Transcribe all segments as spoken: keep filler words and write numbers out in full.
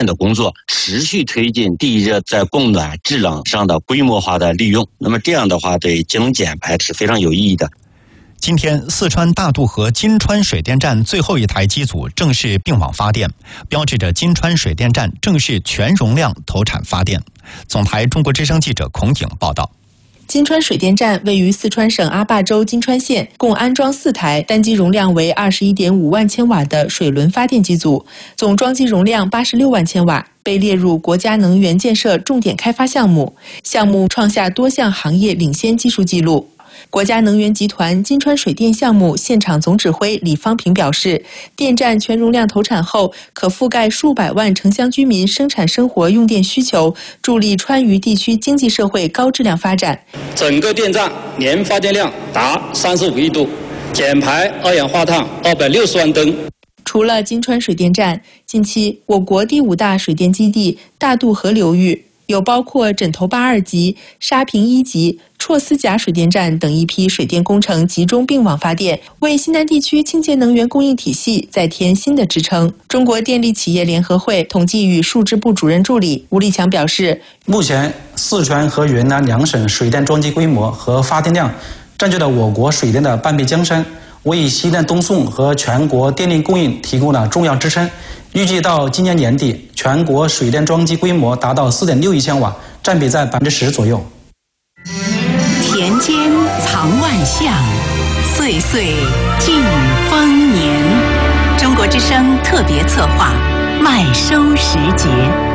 的工作，持续推进地热在供暖制冷上的规模化的利用。那么这样的话，对节能减排是非常有意义的。 今天，四川大渡河金川水电站最后一台机组正式并网发电，标志着金川水电站正式全容量投产发电。总台中国之声记者孔颖报道。 金川水电站位于四川省阿坝州金川县，共安装四台单机容量为 二十一点五万千瓦的水轮发电机组，总装机容量八十六万千瓦，被列入国家能源建设重点开发项目，项目创下多项行业领先技术记录。国家能源集团金川水电项目现场总指挥李方平表示，电站全容量投产后，可覆盖数百万城乡居民生产生活用电需求，助力川渝地区经济社会高质量发展。 整个电站年发电量达三十五亿度，减排二氧化碳二百六十万吨。 除了金川水电站，近期我国第五大水电基地大渡河流域有包括枕头坝二级、沙坪一级、绰斯甲水电站等一批水电工程集中并网发电，为西南地区清洁能源供应体系再添新的支撑。中国电力企业联合会统计与数支部主任助理吴立强表示， 目前四川和云南两省水电装机规模和发电量占据了我国水电的半壁江山，为西南东送和全国电力供应提供了重要支撑。预计到今年年底，全国水电装机规模达到 四点六亿千瓦，占比在百分之十左右。 田间藏万象，岁岁尽丰年。中国之声特别策划麦收时节。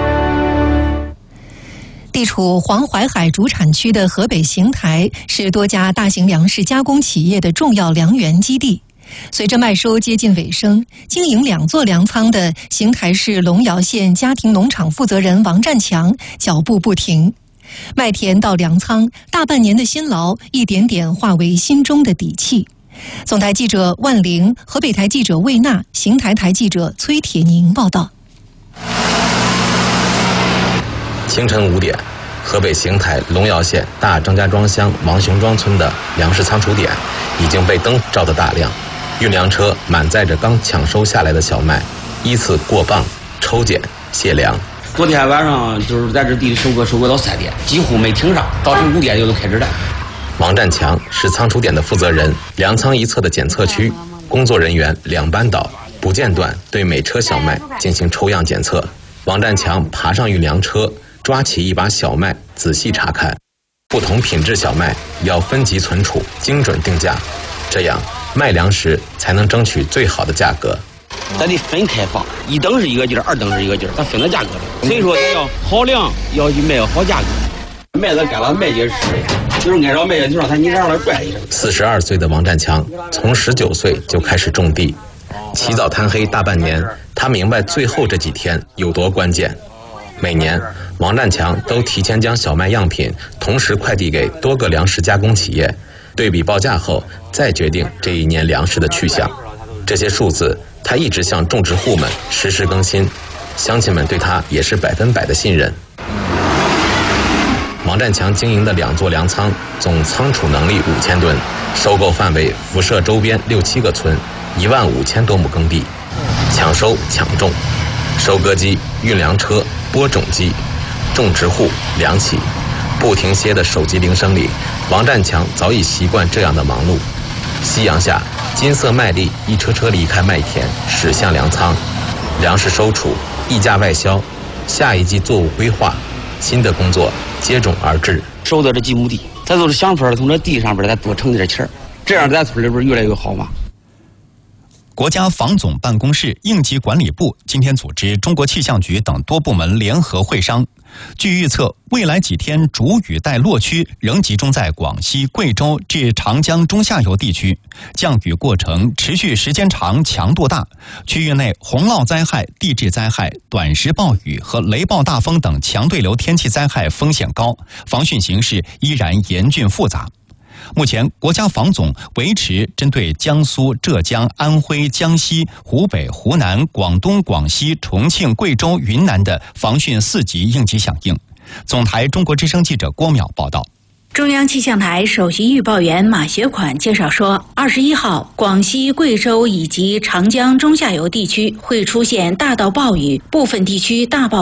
地处黄淮海主产区的河北邢台是多家大型粮食加工企业的重要粮源基地。随着麦收接近尾声，经营两座粮仓的邢台市龙窑县家庭农场负责人王占强脚步不停。麦田到粮仓，大半年的辛劳一点点化为心中的底气。总台记者万玲、河北台记者魏娜、邢台台记者崔铁宁报道。 清晨五点，河北邢台龙窑县大张家庄乡王雄庄村的粮食仓储点已经被灯照得大亮，运粮车满载着刚抢收下来的小麦，依次过磅、抽检、卸粮。 昨天晚上就是在这地里收割，收割到三点，几乎没停上，到五点就都开始了。 王占强是仓储点的负责人，粮仓一侧的检测区，工作人员两班倒，不间断对每车小麦进行抽样检测。王占强爬上运粮车，抓起一把小麦，仔细查看，不同品质小麦要分级存储，精准定价，这样卖粮食才能争取最好的价格。 咱得分开放，一等是一个劲儿，二等是一个劲儿，咱分个价格的。所以说，咱要好量，要去卖好价格。麦子干了，麦秸吃，就是按照麦秸就让他你让他转一下。 四十二岁的王占强从十九岁就开始种地，起早贪黑大半年，他明白最后这几天有多关键。每年，王占强都提前将小麦样品同时快递给多个粮食加工企业，对比报价后再决定这一年粮食的去向。这些数字他一直向种植户们实时更新，乡亲们对他也是百分百的信任。王占强经营的两座粮仓总仓储能力五千吨，收购范围辐射周边六七个村，一万五千多亩耕地。抢收抢种，收割机、运粮车、播种机，种植户、粮企，不停歇的手机铃声里，王占强早已习惯这样的忙碌。夕阳下，金色麦粒一车车离开麦田，驶向粮仓，粮食收储、溢价外销，下一季作物规划，新的工作接踵而至。 收到这几亩地，咱都是想法从这地上边咱多挣点钱，这样咱村里边越来越好嘛。 国家防总办公室、应急管理部今天组织中国气象局等多部门联合会商。据预测，未来几天主雨带落区仍集中在广西、贵州至长江中下游地区，降雨过程持续时间长、强度大，区域内洪涝灾害、地质灾害、短时暴雨和雷暴大风等强对流天气灾害风险高，防汛形势依然严峻复杂。目前，国家防总维持针对江苏、浙江、安徽、江西、湖北、湖南、广东、广西、重庆、贵州、云南的防汛四级应急响应。总台中国之声记者郭淼报道。 中央气象台首席预报员马学款介绍说，二十一号，广西、贵州以及长江中下游地区会出现大到暴雨，部分地区大暴